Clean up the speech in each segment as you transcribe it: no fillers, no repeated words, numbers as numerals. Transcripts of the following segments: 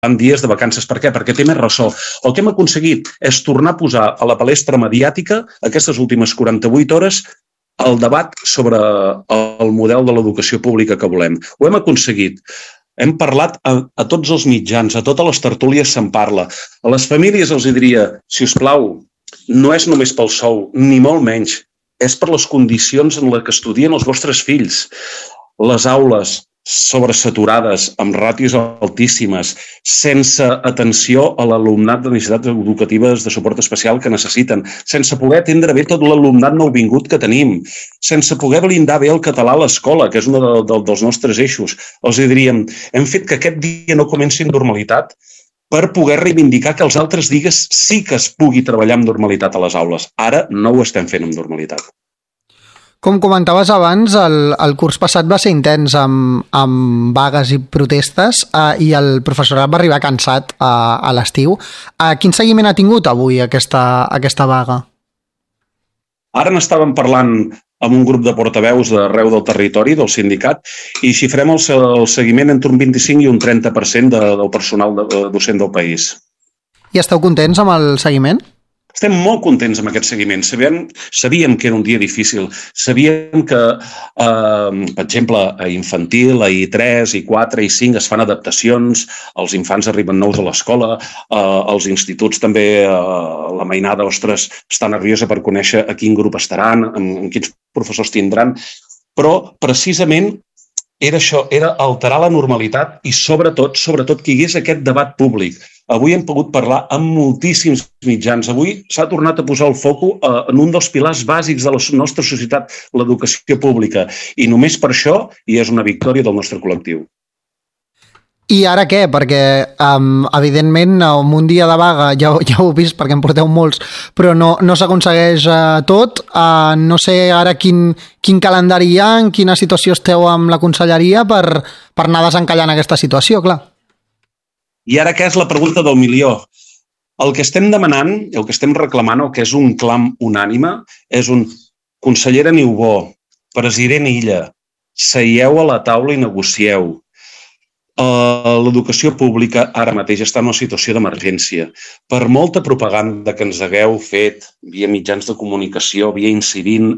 dies de vacances. Per què? Perquè té més ressò. El que hem aconseguit és tornar a posar a la palestra mediàtica aquestes últimes 48 hores el debat sobre el model de l'educació pública que volem. Ho hem aconseguit. Hem parlat a tots els mitjans, a totes les tertúlies se'n parla. A les famílies els diria, si us plau, no és només pel sou, ni molt menys, és per les condicions en les que estudien els vostres fills. Les aules sobresaturades, amb ràtios altíssimes, sense atenció a l'alumnat de necessitats educatives de suport especial que necessiten, sense poder atendre bé tot l'alumnat nouvingut que tenim, sense poder blindar bé el català a l'escola, que és un dels nostres eixos. Els diríem, hem fet que aquest dia no comenci en normalitat per poder reivindicar que els altres dies sí que es pugui treballar amb normalitat a les aules. Ara no ho estem fent amb normalitat. Com comentaves abans, el curs passat va ser intens amb vagues i protestes i el professorat va arribar cansat a l'estiu. Quin seguiment ha tingut avui aquesta vaga? Ara n'estàvem parlant amb un grup de portaveus d'arreu del territori, del sindicat, i xifrem el seguiment entre un 25 i un 30% del personal docent del país. I esteu contents amb el seguiment? Estem molt contents amb aquest seguiment. Sabíem que era un dia difícil. Sabíem que, per exemple, a infantil, a I3, I4, I5 es fan adaptacions, els infants arriben nous a l'escola, als instituts també la mainada, ostres, està nerviosa per conèixer a quin grup estaran, amb quins professors tindran, però precisament era això, era alterar la normalitat i sobretot que hi hagués aquest debat públic. Avui hem pogut parlar amb moltíssims mitjans. Avui s'ha tornat a posar el foco en un dels pilars bàsics de la nostra societat, l'educació pública. I només per això hi és una victòria del nostre col·lectiu. I ara què? Perquè, evidentment, en un dia de vaga, ja ho heu vist perquè en porteu molts, però no s'aconsegueix tot. No sé ara quin calendari hi ha, en quina situació esteu amb la conselleria per anar desencallant aquesta situació, clar. I ara què és la pregunta del milió? El que estem demanant, el que estem reclamant, el que és un clam unànime, és un consellera Niubó, president Illa, seieu a la taula i negocieu. L'educació pública ara mateix està en una situació d'emergència. Per molta propaganda que ens hagueu fet via mitjans de comunicació, via incidint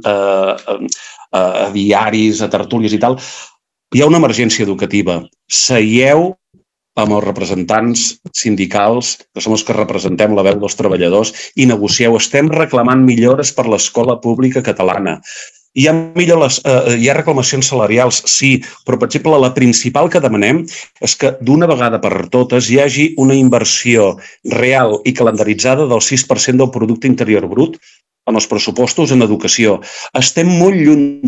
a diaris, a tertúlies i tal, hi ha una emergència educativa. Seieu amb els representants sindicals, que som els que representem la veu dels treballadors, i negocieu. Estem reclamant millores per l'escola pública catalana. Hi ha reclamacions salarials, sí, però, per exemple, la principal que demanem és que d'una vegada per totes hi hagi una inversió real i calendaritzada del 6% del producte interior brut en els pressupostos en educació. Estem molt lluny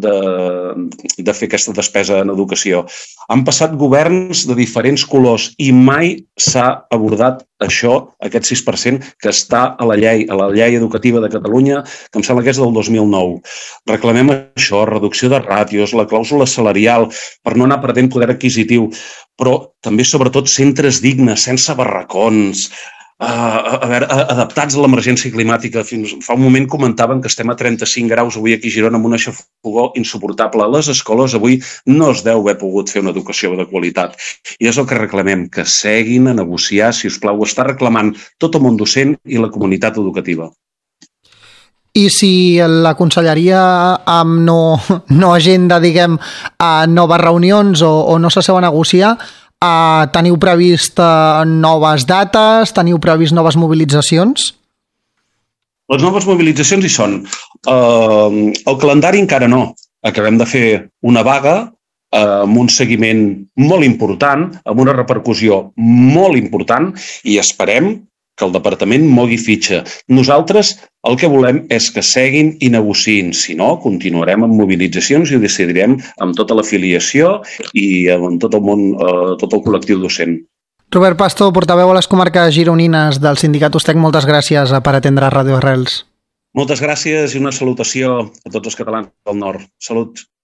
de fer aquesta despesa en educació. Han passat governs de diferents colors i mai s'ha abordat això, aquest 6% que està a la llei educativa de Catalunya, que em sembla que és del 2009. Reclamem això, reducció de ràtios, la clàusula salarial, per no anar perdent poder adquisitiu, però també, sobretot, centres dignes, sense barracons, adaptats a l'emergència climàtica. Fa un moment comentaven que estem a 35 graus avui aquí a Girona amb una xafogor insuportable. A les escoles avui no es deu haver pogut fer una educació de qualitat. I és el que reclamem, que seguin a negociar, si us plau. Ho està reclamant tot el món docent i la comunitat educativa. I si la conselleria no agenda, diguem, noves reunions o no s'asseu a negociar, teniu previst noves dates? Teniu previst noves mobilitzacions? Les noves mobilitzacions hi són. El calendari encara no. Acabem de fer una vaga amb un seguiment molt important, amb una repercussió molt important, i esperem que el departament mogui fitxa. Nosaltres el que volem és que seguin i negociïn. Si no, continuarem amb mobilitzacions i ho decidirem amb tota l'afiliació i amb tot el món, tot el col·lectiu docent. Robert Pastor, portaveu a les comarques gironines del Sindicat Ustec, moltes gràcies per atendre Ràdio Arrels. Moltes gràcies i una salutació a tots els catalans del nord. Salut.